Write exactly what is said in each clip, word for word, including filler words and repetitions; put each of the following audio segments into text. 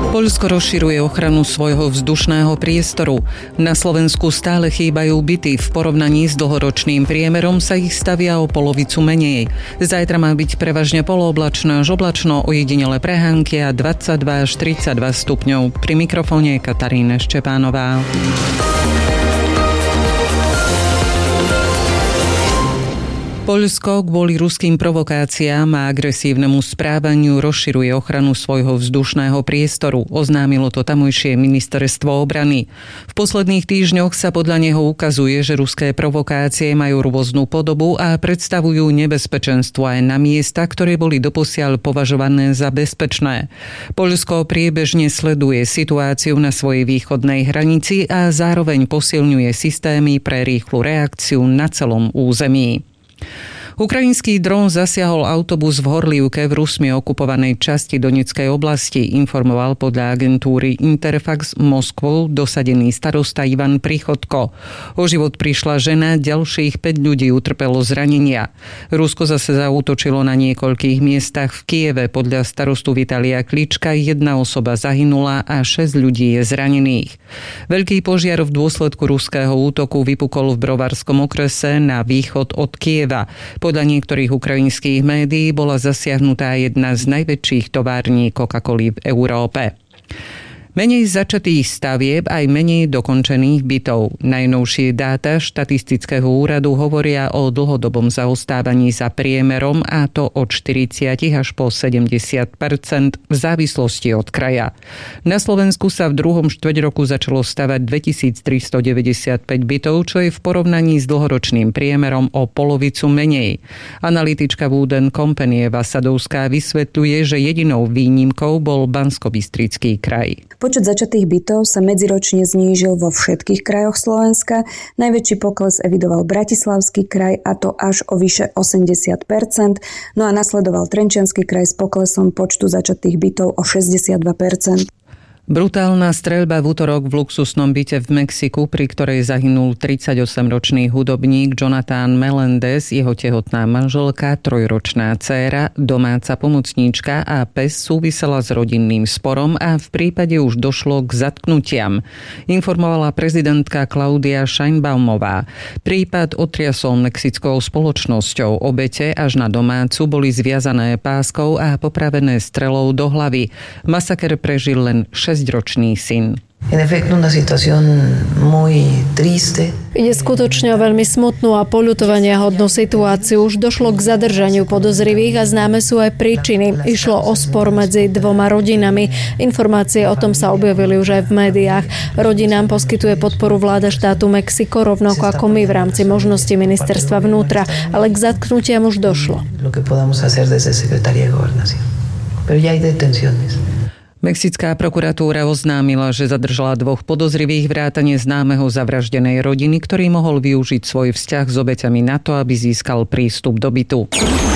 Poľsko rozširuje ochranu svojho vzdušného priestoru. Na Slovensku stále chýbajú byty. V porovnaní s dlhoročným priemerom sa ich stavia o polovicu menej. Zajtra má byť prevažne polooblačno až oblačno, ojedinele prehánky a dvadsaťdva až tridsaťdva stupňov. Pri mikrofóne Katarína Štepánová. Poľsko kvôli ruským provokáciám a agresívnemu správaniu rozširuje ochranu svojho vzdušného priestoru. Oznámilo to tamojšie ministerstvo obrany. V posledných týždňoch sa podľa neho ukazuje, že ruské provokácie majú rôznu podobu a predstavujú nebezpečenstvo aj na miesta, ktoré boli doposiaľ považované za bezpečné. Poľsko priebežne sleduje situáciu na svojej východnej hranici a zároveň posilňuje systémy pre rýchlu reakciu na celom území. Ukrajinský dron zasiahol autobus v Horlivke v Rusmi okupovanej časti Donetskej oblasti, informoval podľa agentúry Interfax Moskvu dosadený starosta Ivan Prichodko. O život prišla žena, ďalších päť ľudí utrpelo zranenia. Rusko zase zaútočilo na niekoľkých miestach v Kieve. Podľa starostu Vitalia Klička jedna osoba zahynula a šesť ľudí je zranených. Veľký požiar v dôsledku ruského útoku vypukol v Brovarskom okrese na východ od Kieva. Podľa niektorých ukrajinských médií bola zasiahnutá jedna z najväčších tovární Coca-Coly v Európe. Menej začatých stavieb, aj menej dokončených bytov. Najnovšie dáta štatistického úradu hovoria o dlhodobom zaostávaní za priemerom, a to od štyridsať až po sedemdesiat percent v závislosti od kraja. Na Slovensku sa v druhom štvrťroku začalo stavať dvetisíctristodeväťdesiatpäť bytov, čo je v porovnaní s dlhoročným priemerom o polovicu menej. Analytička Wooden Company Eva Sadovská vysvetľuje, že jedinou výnimkou bol Banskobystrický kraj. Počet začatých bytov sa medziročne znížil vo všetkých krajoch Slovenska. Najväčší pokles evidoval Bratislavský kraj, a to až o vyše osemdesiat percent, no a nasledoval Trenčiansky kraj s poklesom počtu začatých bytov o šesťdesiatdva percent. Brutálna streľba v utorok v luxusnom byte v Mexiku, pri ktorej zahynul tridsaťosemročný hudobník Jonathan Melendez, jeho tehotná manželka, trojročná dcéra, domáca pomocníčka a pes súvisela s rodinným sporom a v prípade už došlo k zatknutiam, informovala prezidentka Claudia Sheinbaumová. Prípad otriasol mexickou spoločnosťou. Obete až na domácu boli zviazané páskou a popravené strelou do hlavy. Masaker prežil len šesťročný syn. En efecto, una situación muy triste. Ide skutočne o veľmi smutnú a poľutovaniahodnú situáciu. Už došlo k zadržaniu podozrivých a známe sú aj príčiny. Išlo o spor medzi dvoma rodinami. Informácie o tom sa objavili už aj v médiách. Rodinám poskytuje podporu vláda štátu Mexiko, rovnako ako my v rámci možnosti ministerstva vnútra. Ale k zatknutiam už došlo. Lo que podamos hacer desde Secretaría de Gobernación. Pero ya hay detenciones. Mexická prokuratúra oznámila, že zadržala dvoch podozrivých vrátane známeho zavraždenej rodiny, ktorý mohol využiť svoj vzťah s obeťami na to, aby získal prístup do bytu.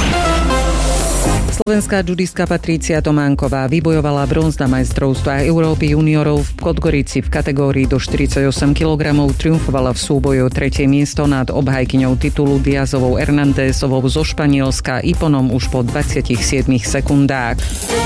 Slovenská judistka Patrícia Tománková vybojovala bronz na majstrovstvách Európy juniorov v Podgorici v kategórii do štyridsaťosem kilogramov. Triumfovala v súboji o tretie miesto nad obhajkyňou titulu Diazovou Hernandezovou zo Španielska Iponom už po dvadsiatich siedmich sekundách.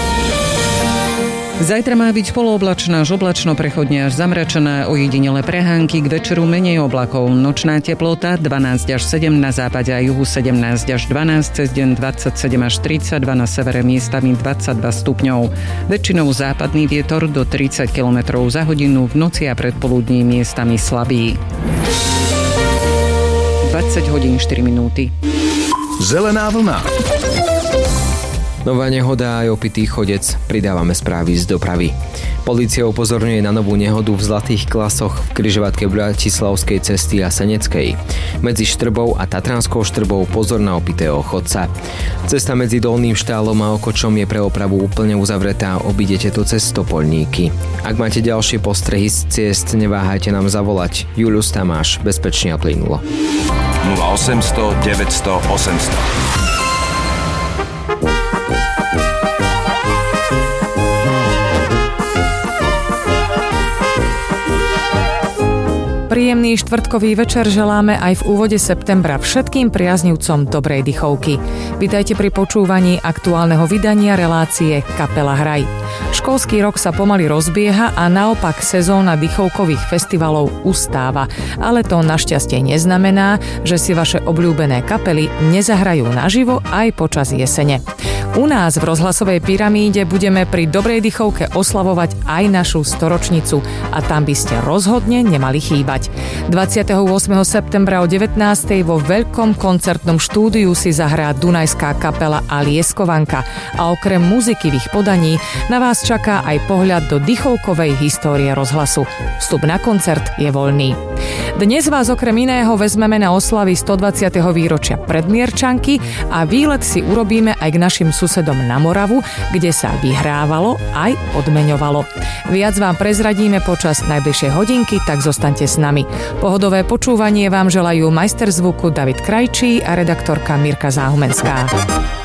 Zajtra má byť polooblačná až oblačno, prechodne až zamračená, ojedinele prehánky, k večeru menej oblakov. Nočná teplota dvanásť až sedem, na západe a juhu sedemnásť až dvanásť, cez deň dvadsaťsedem až tridsaťdva, na severe miestami dvadsaťdva stupňov. Väčšinou západný vietor do tridsať kilometrov za hodinu, v noci a predpoludní miestami slabý. dvadsať hodín štyri minúty. Zelená vlna. Nová nehoda aj opitý chodec. Pridávame správy z dopravy. Polícia upozorňuje na novú nehodu v Zlatých Klasoch v križovatke Bratislavskej cesty a Seneckej. Medzi Štrbou a Tatranskou Štrbou pozor na opitého chodca. Cesta medzi Dolným Štálom a Okočom je pre opravu úplne uzavretá. Obídete to cez Topolníky. Ak máte ďalšie postrehy z ciest, neváhajte nám zavolať. Julius Tamáš, bezpečne a plynulo. nula osemsto deväťsto osemsto. Príjemný štvrtkový večer želáme aj v úvode septembra všetkým priaznivcom dobrej dychovky. Vitajte pri počúvaní aktuálneho vydania relácie Kapela Hraj. Školský rok sa pomaly rozbieha a naopak sezóna dýchovkových festivalov ustáva. Ale to našťastie neznamená, že si vaše obľúbené kapely nezahrajú naživo aj počas jesene. U nás v rozhlasovej pyramíde budeme pri dobrej dýchovke oslavovať aj našu storočnicu a tam by ste rozhodne nemali chýbať. dvadsiateho ôsmeho septembra o devätnástej vo veľkom koncertnom štúdiu si zahrá Dunajská kapela a Lieskovanka a okrem muziky v ich podaní na vás čaká aj pohľad do dýchovkovej histórie rozhlasu. Vstup na koncert je voľný. Dnes vás okrem iného vezmeme na oslavy stodvadsiateho výročia Predmierčanky a výlet si urobíme aj k našim susedom na Moravu, kde sa vyhrávalo aj odmeňovalo. Viac vám prezradíme počas najbližšej hodinky, tak zostaňte s nami. Pohodové počúvanie vám želajú majster zvuku David Krajčí a redaktorka Mirka Záhumenská.